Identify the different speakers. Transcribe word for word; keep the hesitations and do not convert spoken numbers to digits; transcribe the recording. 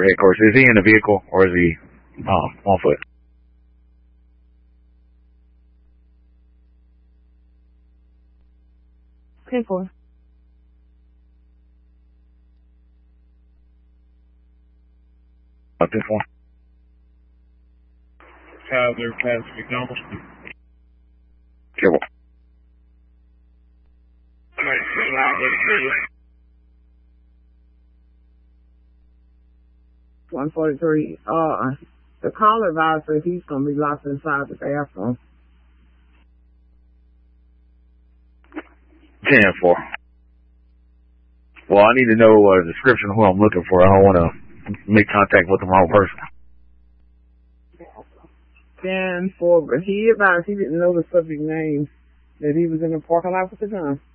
Speaker 1: corporate headquarters. Is he in a vehicle or is he uh, on foot?
Speaker 2: ten four.
Speaker 1: Up this one.
Speaker 3: Tyler past McDonald's.
Speaker 1: Careful.
Speaker 2: one forty-three. Uh, the caller advised says he's going to be locked inside the bathroom.
Speaker 1: ten four. Well, I need to know a uh, description of who I'm looking for. I don't want to make contact with the wrong person.
Speaker 2: ten four, but he advised he didn't know the subject name, that he was in the parking lot with the gun.